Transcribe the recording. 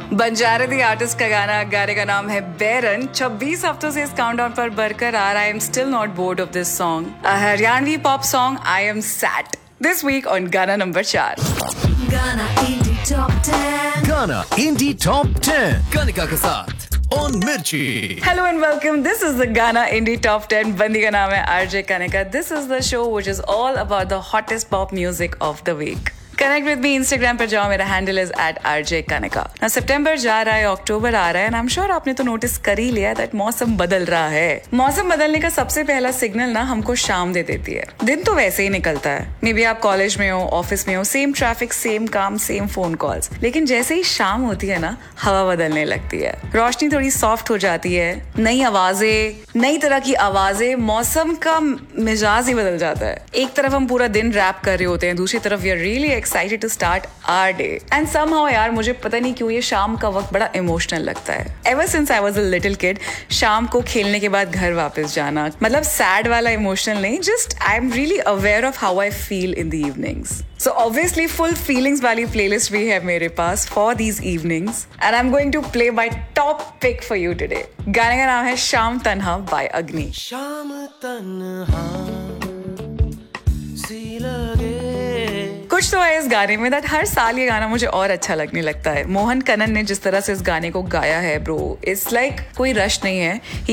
Banjare the artist का गाने का नाम है बैरन। 26 हफ्तों से इस काउंटडाउन पर बरकरार। I am still not board of this song. Haryanvi pop song I am sad this week on गाना नंबर 4। गाना इंडी टॉप 10। गाना इंडी टॉप 10 कनिका के साथ ऑन मिर्ची। Hello and welcome. This is the Ghana Indie Top 10. बंदी का नाम है RJ Kanika. This is the show which is all about the hottest pop music of the week. Connect with me Instagram पर जाओ, मेरा handle is @RJ Kanika. ना सितंबर जा रहा है, अक्टूबर आ रहा है, आई एम श्योर आपने तो नोटिस कर ही लिया दैट मौसम बदल रहा है। मौसम बदलने का सबसे पहला सिग्नल ना हमको शाम दे देती है। दिन तो वैसे ही निकलता है, मे बी आप कॉलेज में हो, ऑफिस में हो, सेम ट्रैफिक, सेम काम, सेम फोन कॉल्स, लेकिन जैसे ही शाम होती है ना, हवा बदलने लगती है, रोशनी थोड़ी सॉफ्ट हो जाती है, नई आवाजें, नई तरह की आवाजें, मौसम का मिजाज ही बदल जाता है। एक तरफ हम पूरा दिन रैप कर रहे होते हैं, दूसरी तरफ we are really excited to start our day and somehow यार मुझे पता नहीं क्यों ये शाम का वक्त बड़ा इमोशनल लगता है। Ever since I was a little kid, शाम को खेलने के बाद घर वापस जाना, मतलब सैड वाला इमोशनल नहीं, just I am really aware of how I feel in the evenings. So obviously full feelings वाली playlist भी है मेरे पास for these evenings and I'm going to play my top pick for you today. गाने का नाम है शाम तन्हा by अग्नि। शाम तन्हा सी लगे। कुछ तो है इस गाने में दैट हर साल ये गाना मुझे और अच्छा लगने लगता है। मोहन कनन ने जिस तरह से इस गाने को गाया है ब्रो, इट्स लाइक कोई रश नहीं है।